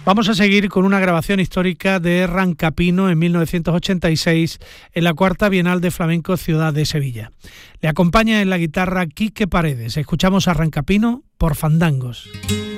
Vamos a seguir con una grabación histórica de Rancapino en 1986 en la Cuarta Bienal de Flamenco Ciudad de Sevilla. Le acompaña en la guitarra Quique Paredes. Escuchamos a Rancapino por Fandangos.